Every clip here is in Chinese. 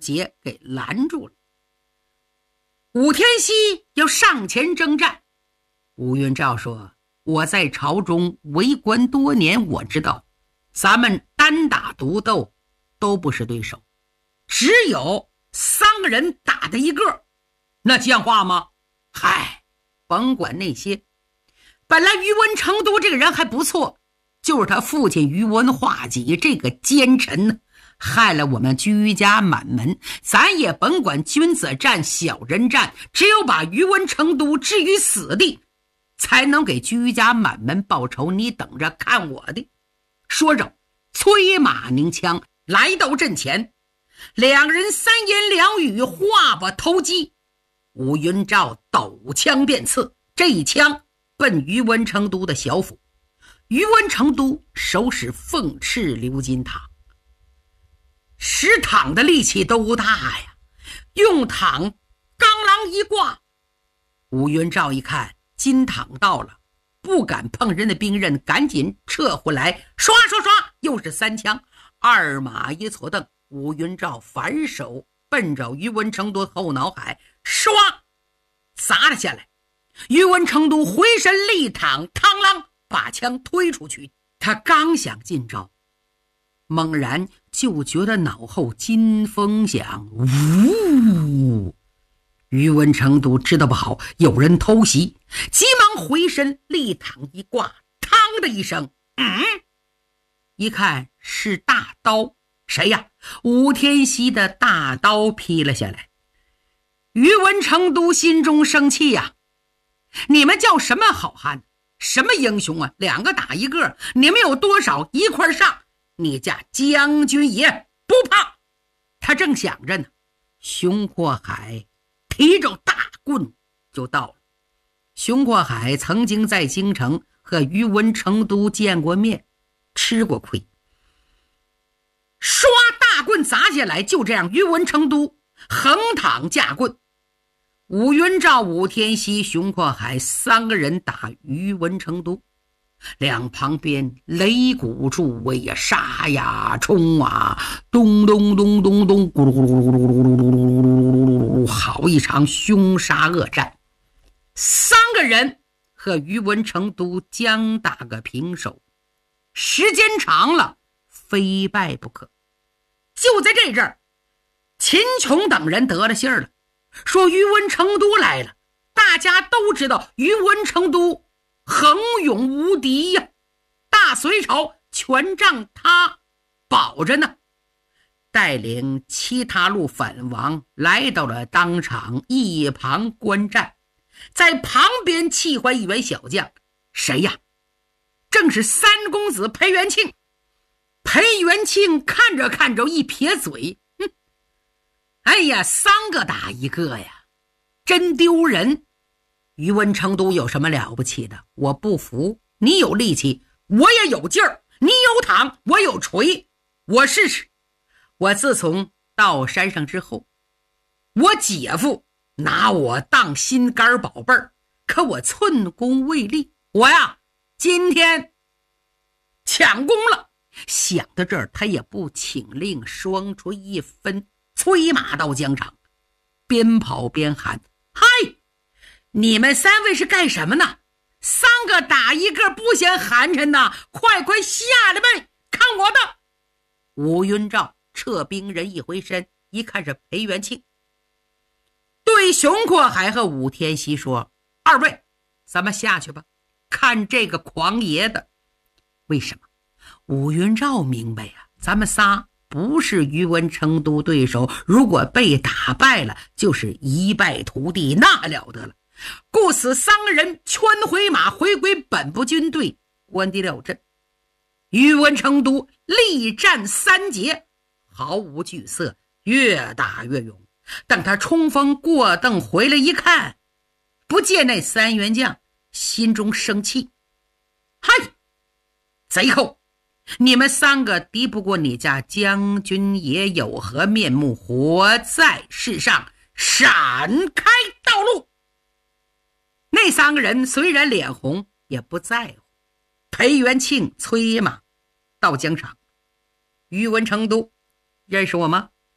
节给拦住了。武天锡要上前征战，吴云照说，我在朝中为官多年，我知道咱们单打独斗都不是对手，只有3个人打的一个，那像话吗？嗨，甭管那些，本来于文成都这个人还不错，就是他父亲于文化己这个奸臣呢，害了我们居家满门。咱也甭管君子战小人战，只有把于文成都置于死地，才能给居家满门报仇，你等着看我的。说着催马鸣枪来到阵前，两人3言2语话不投机，吴云照抖枪便刺，这一枪奔于文成都的小腹。于文成都手使凤翅鎏金镗，使镗的力气都大呀，用镗钢啷一挂。吴云照一看金镗到了，不敢碰人的兵刃，赶紧撤回来，刷刷刷又是3枪，二马一错蹬，吴云照反手奔着于文成都后脑海唰砸了下来。于文成都回身立镗，嘡啷把枪推出去，他刚想进招，猛然就觉得脑后金风响，呜！于文成都知道不好，有人偷袭，急忙回身立镗一挂，嘡的一声，一看是大刀，谁呀？武天锡的大刀劈了下来。于文成都心中生气呀，你们叫什么好汉，什么英雄啊？2个打1个，你们有多少一块上，你家将军爷不怕。他正想着呢，熊阔海提着大棍就到了。熊阔海曾经在京城和于文成都见过面，吃过亏，刷大棍砸下来，就这样于文成都横躺架棍。武云照、武天锡、熊阔海3个人打于文成都，两旁边擂鼓助威呀，杀呀冲啊，咚咚咚咚咚，咕噜咕噜咕噜咕噜咕噜咕噜咕噜咕噜，好一场凶杀恶战。3个人和于文成都将打个平手，时间长了非败不可。就在这阵儿，秦琼等人得了信儿了，说于文成都来了。大家都知道于文成都横勇无敌呀，大隋朝全仗他保着呢。带领其他路反王来到了当场，一旁观战。在旁边气坏一员小将，谁呀？正是3公子裴元庆。裴元庆看着看着一撇嘴，哎呀，3个打1个呀，真丢人。于文成都有什么了不起的？我不服，你有力气我也有劲儿，你有镗我有锤，我试试。我自从到山上之后，我姐夫拿我当心肝宝贝儿，可我寸功未立，我呀今天抢功了。想到这儿，他也不请令，双锤一分，催马到疆场，边跑边喊，嗨，你们3位是干什么呢？3个打1个不嫌寒碜呐，快快下来呗，看我的。吴云照撤兵人一回身，一看是裴元庆，对熊阔海和武天锡说，2位咱们下去吧，看这个狂爷的。为什么？武云照明白呀，咱们仨不是于文成都对手，如果被打败了，就是一败涂地，那了得了。故此3个人圈回马，回归本部军队，关敌了阵。于文成都力战3节，毫无惧色，越打越勇。等他冲锋过邓回来一看，不见那3员将，心中生气，嗨，贼寇，你们3个敌不过你家将军爷，有何面目活在世上？闪开道路！那3个人虽然脸红，也不在乎。裴元庆催马到疆场，于文成都认识我吗？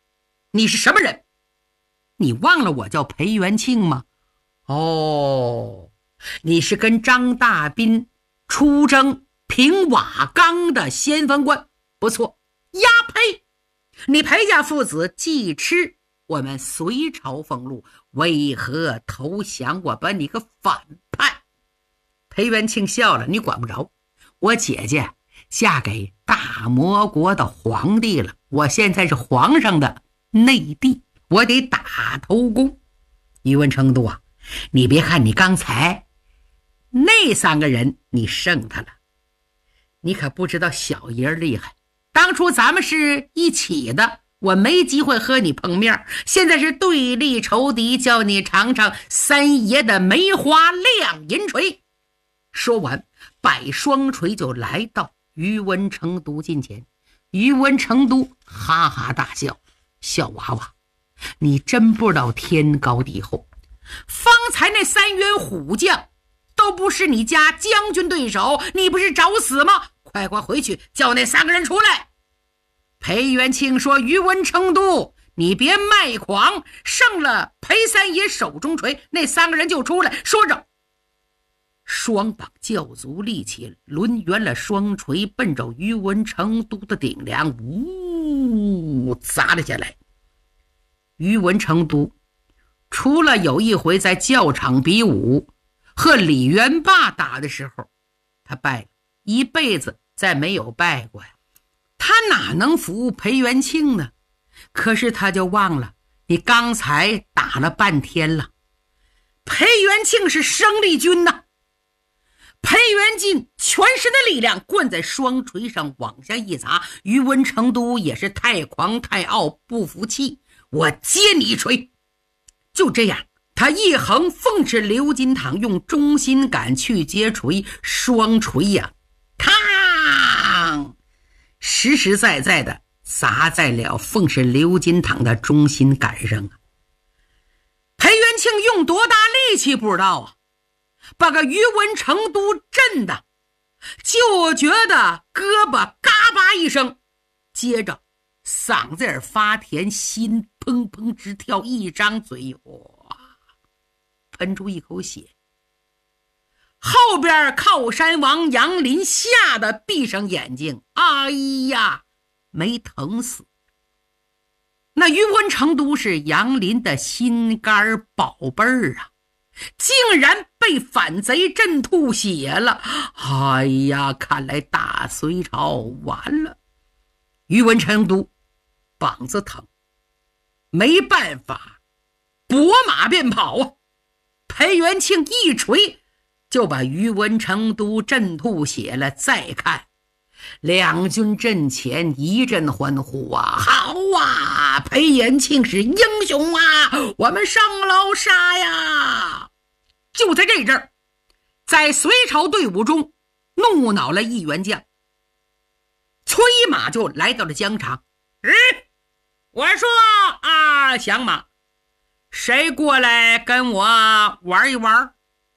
你是什么人？你忘了我叫裴元庆吗？哦，你是跟张大斌出征平瓦岗的先锋官，不错，呀呸！你裴家父子既吃我们隋朝俸禄，为何投降我把你个反叛？裴元庆笑了，你管不着，我姐姐嫁给大魔国的皇帝了，我现在是皇上的内弟，我得打头功。宇文成都啊，你别看你刚才那3个人你胜他了，你可不知道小爷厉害。当初咱们是一起的，我没机会和你碰面，现在是对立仇敌，叫你尝尝三爷的梅花亮银锤。说完，摆双锤就来到宇文成都近前。宇文成都哈哈大笑，小娃娃，你真不知道天高地厚，方才那3员虎将都不是你家将军对手，你不是找死吗？快快回去叫那3个人出来。裴元庆说，宇文成都，你别卖狂，胜了裴三爷手中锤，那3个人就出来。说着，双膀教足立起，抡圆了双锤，奔着宇文成都的顶梁呜砸了下来。宇文成都除了有一回在教场比武和李元霸打的时候他败了，一辈子再没有败过呀。他哪能服裴元庆呢？可是他就忘了，你刚才打了半天了，裴元庆是生力军呐。裴元庆全身的力量灌在双锤上往下一砸，宇文成都也是太狂太傲，不服气，我接你一锤。就这样，他一横奉旨刘金堂用中心杆去接锤，双锤呀，嘡，实实在在的砸在了奉旨刘金堂的中心杆上啊。裴元庆用多大力气不知道啊，把个宇文成都震的就觉得胳膊嘎巴一声，接着嗓子眼发甜，心砰砰直跳，一张嘴哇喷出一口血。后边靠山王杨林吓得闭上眼睛，哎呀，没疼死。那宇文成都是杨林的心肝宝贝儿啊，竟然被反贼震吐血了。哎呀，看来大隋朝完了。宇文成都膀子疼，没办法，拨马便跑啊。裴元庆一锤就把宇文成都震吐血了。再看两军阵前一阵欢呼啊，好啊，裴元庆是英雄啊，我们上楼杀呀。就在这阵儿，在隋朝队伍中怒恼了一员将，催马就来到了疆场。我说啊，响马，谁过来跟我玩一玩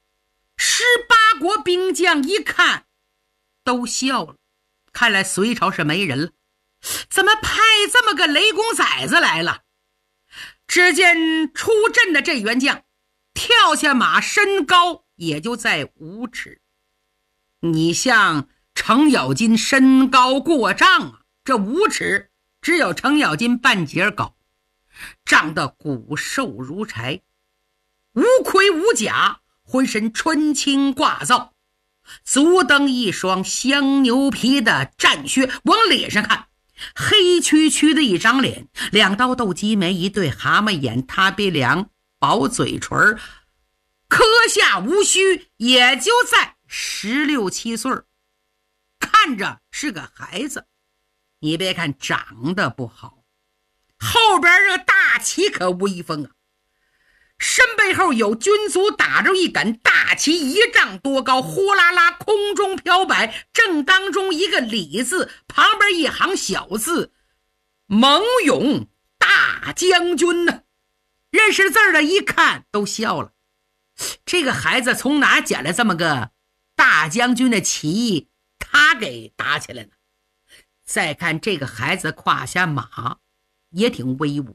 ？18国兵将一看都笑了，看来隋朝是没人了，怎么派这么个雷公崽子来了？只见出阵的这员将跳下马，身高也就在5尺。你像程咬金身高过丈啊，这5尺只有程咬金半截高，长得骨瘦如柴，无盔无甲，浑身穿青挂皂，足蹬一双香牛皮的战靴，往脸上看，黑黢黢的一张脸，2道斗鸡眉，一对蛤蟆眼，塌鼻梁，薄嘴唇，磕下无须，也就在16、17岁，看着是个孩子。你别看长得不好，后边这个大旗可威风啊，身背后有军卒打着一杆大旗，1丈多高，呼啦啦空中飘摆，正当中一个李字，旁边一行小字，蒙勇大将军呢。认识字的一看都笑了，这个孩子从哪捡来这么个大将军的旗义，他给打起来了。再看这个孩子胯下马也挺威武，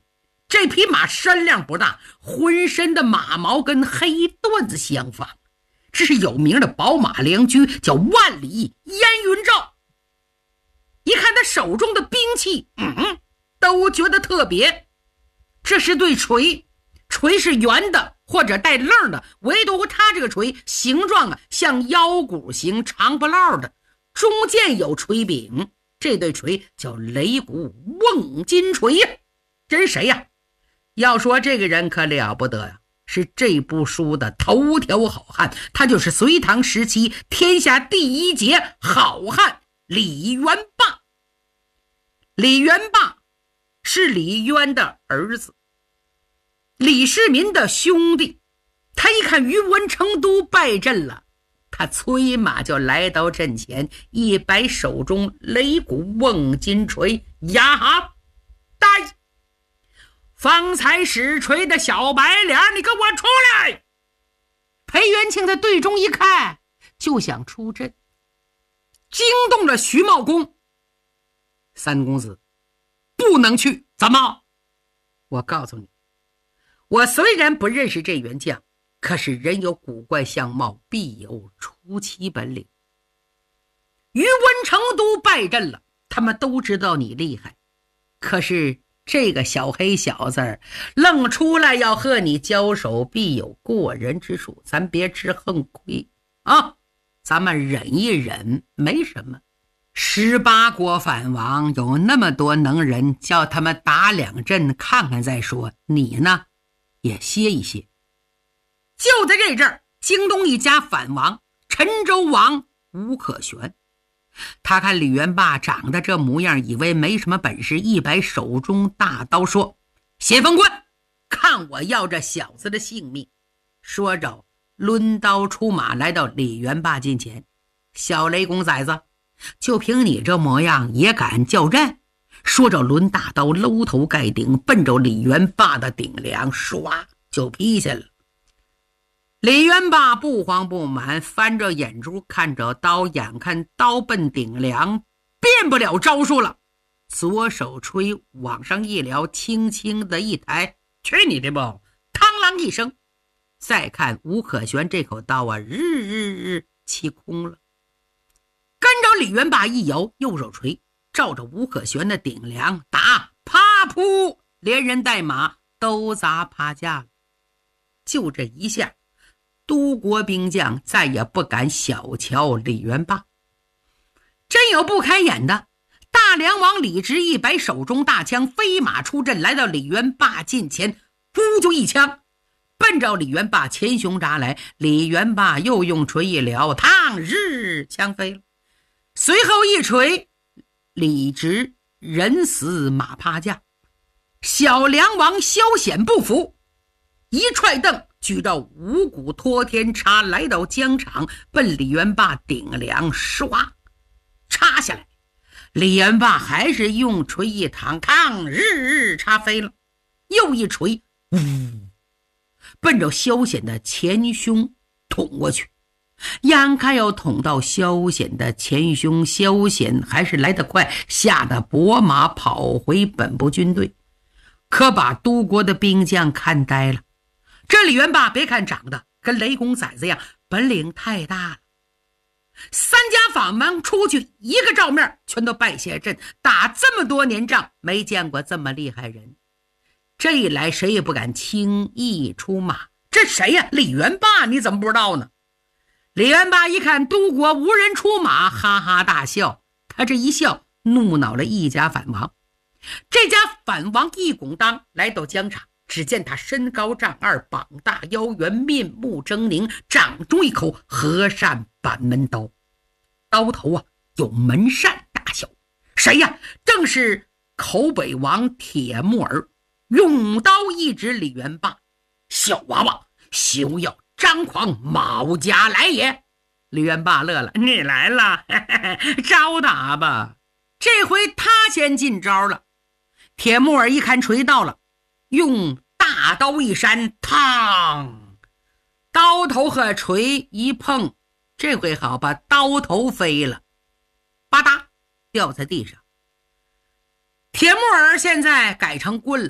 这匹马身量不大，浑身的马毛跟黑缎子相仿，这是有名的宝马良驹，叫万里烟云罩。一看他手中的兵器，都觉得特别。这是对锤，锤是圆的或者带棱的，唯独他这个锤形状像腰鼓形，长不落的，中间有锤柄。这对锤叫擂鼓瓮金锤呀。这是谁呀？要说这个人可了不得呀，是这部书的头条好汉，他就是隋唐时期天下第一杰好汉李元霸。李元霸是李渊的儿子，李世民的兄弟。他一看宇文成都败阵了，他催马就来到阵前，一摆手中擂鼓瓮金锤，呀，呆！方才使锤的小白脸，你给我出来！裴元庆在队中一看，就想出阵，惊动了徐茂公。三公子不能去，怎么？我告诉你，我虽然不认识这员将，可是人有古怪相貌，必有出奇本领。宇文成都败阵了，他们都知道你厉害，可是这个小黑小子愣出来要和你交手，必有过人之处，咱别吃横亏啊！咱们忍一忍，没什么。18国反王有那么多能人，叫他们打2阵看看再说，你呢也歇一歇。就在这阵儿，京东一家反王，陈州王吴可玄，他看李元霸长得这模样，以为没什么本事，一摆手中大刀说：先锋官，看我要这小子的性命！说着抡刀出马，来到李元霸近前。小雷公崽子，就凭你这模样也敢叫战？说着抡大刀搂头盖顶，奔着李元霸的顶梁唰就劈下了。李元霸不慌不忙，翻着眼珠看着刀，眼看刀奔顶梁，变不了招数了，左手吹往上一撩，轻轻的一抬，去你的吧！嘡啷一声，再看吴可玄这口刀日气空了。跟着李元霸一摇，右手锤照着吴可玄的顶梁打，啪噗，连人带马都砸趴下了。就这一下，都国兵将再也不敢小瞧李元霸。真有不开眼的，大梁王李直一摆手中大枪，飞马出阵，来到李元霸近前，呼就一枪奔着李元霸前胸扎来。李元霸又用锤一撩，嘡日，枪飞了。随后一锤，李直人死马趴下。小梁王萧显不服，一踹凳举着五谷托天叉来到疆场，奔李元霸顶梁唰插下来。李元霸还是用锤一躺，嘡日插飞了。又一锤，奔着萧显的前胸捅过去。眼看要捅到萧显的前胸，萧显还是来得快，吓得拨马跑回本部军队，可把都国的兵将看呆了。这李元霸别看长得跟雷公崽子一样，本领太大了。3家反王出去一个照面，全都败下阵，打这么多年仗，没见过这么厉害人。这一来谁也不敢轻易出马。这谁呀？李元霸，你怎么不知道呢？李元霸一看都国无人出马，哈哈大笑。他这一笑怒恼了一家反王。这家反王一拱当来到疆场，只见他身高丈2，膀大腰圆，面目狰狞，掌中一口和善板门刀，刀头有门扇大小。谁呀？正是口北王铁木儿。用刀一指李元霸：小娃娃，休要张狂，毛家来也！李元霸乐了：你来了，招打吧。这回他先进招了。铁木儿一看锤到了，用大刀一扇，嘡，刀头和锤一碰，这回好吧，刀头飞了，吧嗒掉在地上。铁木儿现在改成棍了，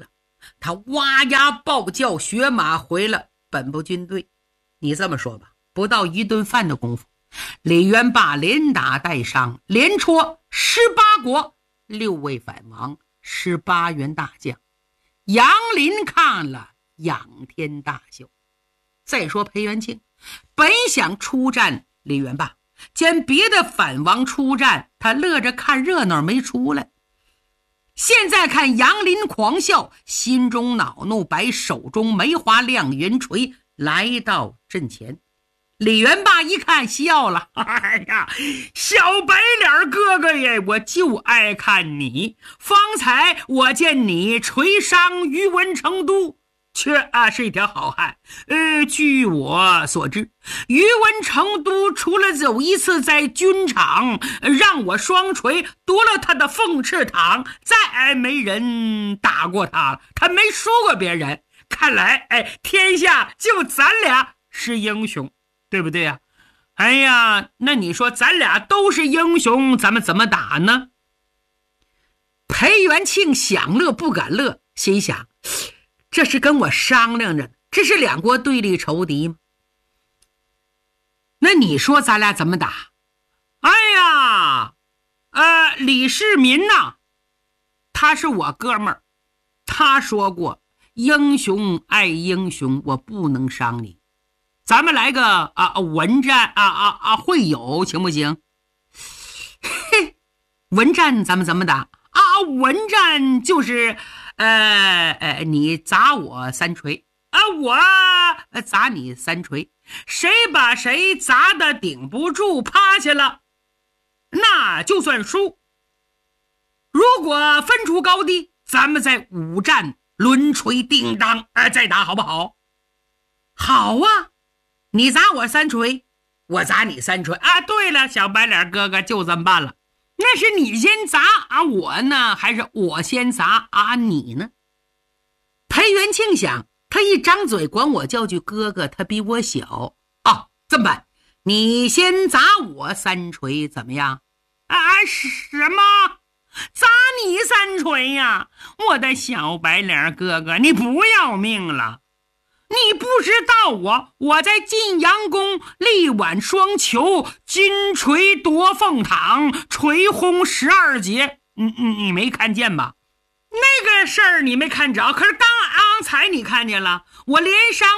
他哇呀暴叫，血马回了本部军队。你这么说吧，不到一顿饭的功夫，李元霸连打带伤，连戳18国，6位反王，18员大将。杨林看了仰天大笑。再说裴元庆本想出战李元霸，见别的反王出战，他乐着看热闹没出来。现在看杨林狂笑，心中恼怒，摆手中梅花亮银锤来到阵前。李元霸一看笑了，哎呀，小白脸哥哥耶，我就爱看你。方才我见你锤伤于文成都，却是一条好汉。据我所知，于文成都除了有一次在军场让我双锤夺了他的凤翅堂，再没人打过他了，他没输过别人。看来天下就咱俩是英雄，对不对呀？哎呀，那你说咱俩都是英雄，咱们怎么打呢？裴元庆想乐不敢乐，心想这是跟我商量着呢，这是两国对立仇敌吗？那你说咱俩怎么打？哎呀，李世民呐，他是我哥们儿，他说过英雄爱英雄，我不能伤你。咱们来个文战会友行不行？嘿，文战咱们怎么打？文战就是你砸我3锤，我砸你3锤，谁把谁砸的顶不住趴下了，那就算输。如果分出高低，咱们再5战抡锤叮当再打，好不好？好啊，你砸我3锤，我砸你3锤对了，小白脸哥哥，就这么办了。那是你先砸我呢，还是我先砸你呢？裴元庆想，他一张嘴管我叫句哥哥，他比我小这么办，你先砸我3锤怎么样？什么？砸你3锤呀？我的小白脸哥哥，你不要命了？你不知道我在晋阳宫力挽双球，金锤夺凤堂，锤轰12节，你没看见吧？那个事儿你没看着，可是刚才你看见了，我连伤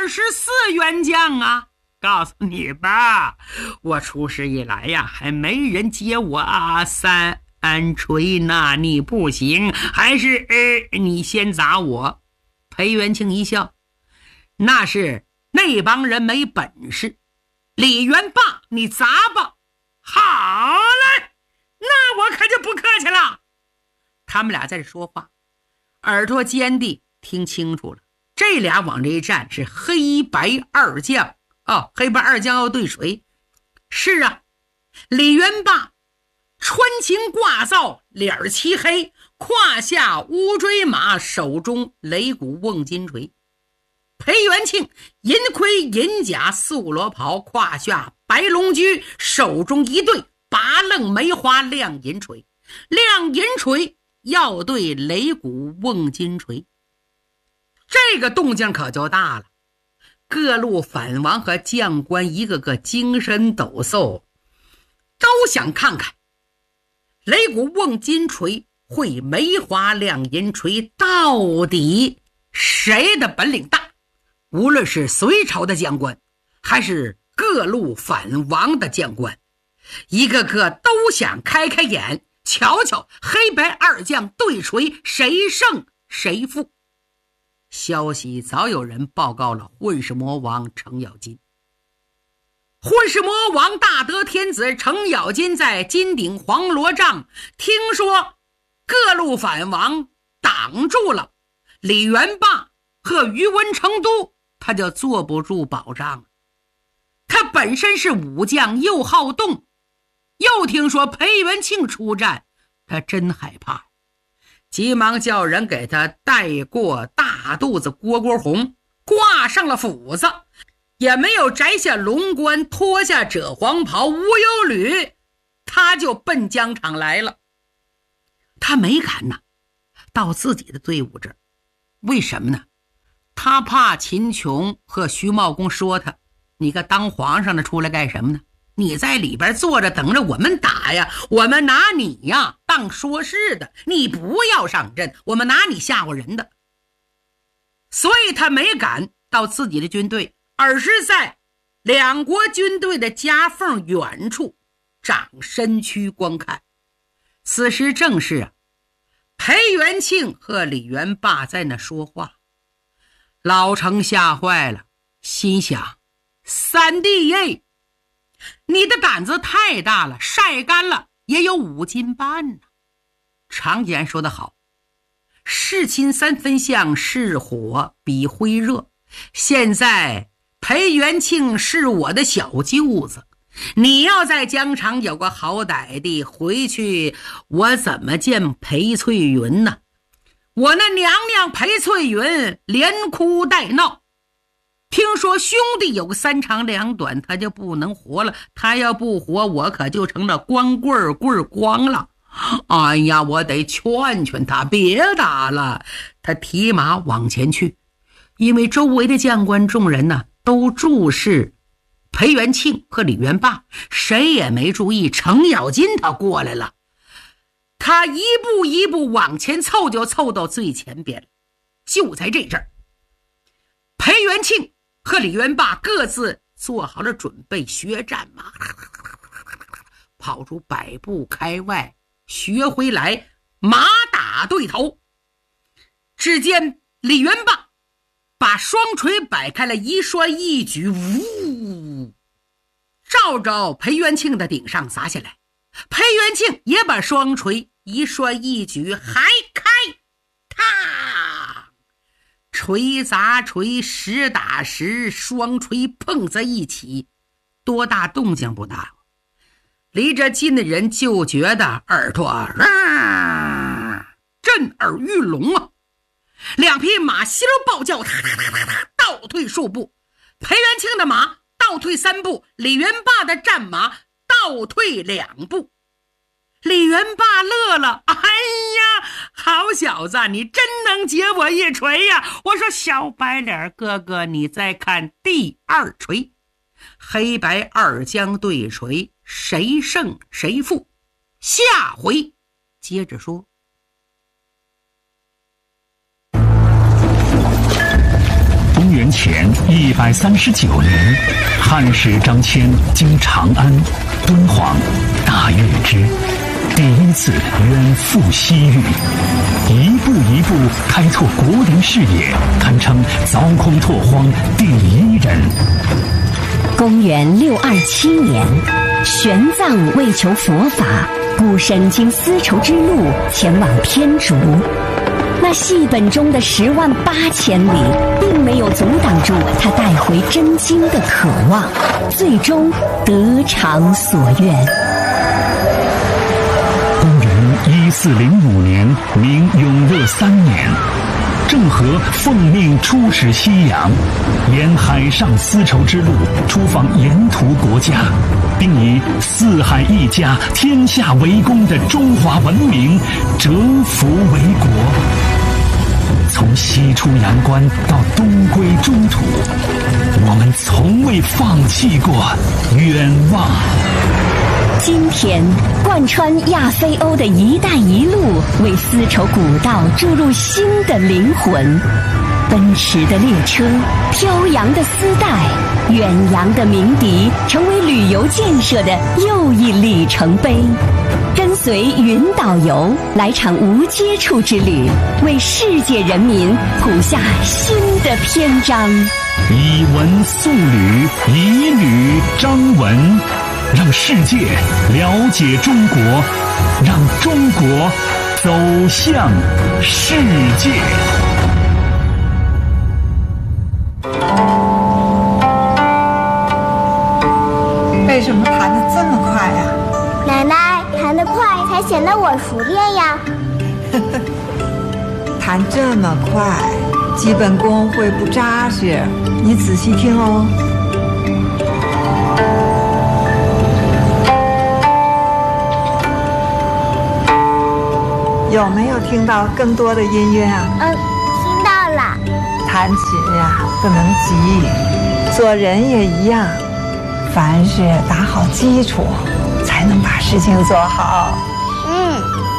24员将啊！告诉你吧，我出师以来呀，还没人接我3锤呢，你不行，还是你先砸我。裴元庆一笑，那是那帮人没本事，李元霸你砸吧。好嘞，那我可就不客气了。他们俩在这说话，耳朵尖地听清楚了，这俩往这一站是黑白2将黑白2将要对锤。是啊，李元霸穿秦挂皂，脸漆黑，胯下乌骓马，手中擂鼓瓮金锤。裴元庆银盔银甲素罗袍，胯下白龙驹，手中一对拔楞梅花亮银锤。亮银锤要对擂鼓瓮金锤，这个动静可就大了。各路反王和将官一个个精神抖擞，都想看看擂鼓瓮金锤会梅花亮银锤到底谁的本领大。无论是隋朝的将官，还是各路反王的将官，一个个都想开开眼，瞧瞧黑白2将对锤，谁胜谁负。消息早有人报告了混世魔王程咬金。混世魔王大德天子程咬金在金顶黄罗帐，听说各路反王挡住了李元霸和于文成都，他就坐不住保障了。他本身是武将，又好动，又听说裴元庆出战，他真害怕，急忙叫人给他带过大肚子蝈蝈红，挂上了斧子，也没有摘下龙冠，脱下赭黄袍，无忧履，他就奔疆场来了。他没敢到自己的队伍这儿， 为什么呢？他怕秦琼和徐茂公说他，你个当皇上的出来干什么呢？你在里边坐着等着我们打呀，我们拿你呀当说事的，你不要上阵，我们拿你吓唬人的。所以他没敢到自己的军队，而是在两国军队的夹缝远处长身躯观看。此时正是裴元庆和李元霸在那说话。老丞吓坏了，心想：三弟耶，你的胆子太大了，晒干了也有5斤半呢。常言说得好，事亲3分像，是火比灰热。现在裴元庆是我的小舅子，你要在疆场有个好歹的，回去我怎么见裴翠云呢？我那娘娘裴翠云连哭带闹，听说兄弟有个3长2短，他就不能活了，他要不活，我可就成了光棍光了。哎呀，我得劝劝他别打了。他提马往前去，因为周围的将官众人呢都注视裴元庆和李元霸，谁也没注意程咬金他过来了。他一步一步往前凑，就凑到最前边。就在这阵儿，裴元庆和李元霸各自做好了准备，学战马，跑出100步开外，学回来，马打对头。只见李元霸把双锤摆开了，一摔一举，呜，照着裴元庆的顶上砸下来。裴元庆也把双锤一摔一举，还开，踏，锤砸锤，实打实，双锤碰在一起，多大动静不大，离着近的人就觉得耳朵震耳欲聋啊！两匹马犀溜暴叫，倒退数步。裴元庆的马倒退3步，李元霸的战马倒退2步。李元霸乐了，哎呀，好小子，你真能接我一锤呀！我说小白脸哥哥，你再看第2锤。黑白2将对锤，谁胜谁负？下回接着说。 公元前139年，汉使张骞经长安、敦煌、大月支，第一次远赴西域，一步一步开拓国林视野，堪称凿空拓荒第1人。 公元627年，玄奘为求佛法，孤身经丝绸之路前往天竺。那戏本中的10万8千里，并没有阻挡住他带回真经的渴望，最终得偿所愿。 公元1405年，明永乐3年，郑和奉命出使西洋，沿海上丝绸之路出访沿途国家，并以四海一家、天下为公的中华文明折服为国。从西出阳关到东归中土，我们从未放弃过远望。 今天，贯穿亚非欧的一带一路为丝绸古道注入新的灵魂。奔驰的列车，飘扬的丝带，远扬的鸣笛，成为旅游建设的又一里程碑。跟随云导游来场无接触之旅，为世界人民谱下新的篇章。 以文塑旅，以旅彰文，让世界了解中国，让中国走向世界。 为什么弹得这么快呀？ 奶奶，弹得快才显得我熟练呀。 弹这么快，基本功会不扎实。你仔细听哦。有没有听到更多的音乐啊？ 听到了。 弹琴呀，不能急。做人也一样，凡事打好基础，才能把事情做好。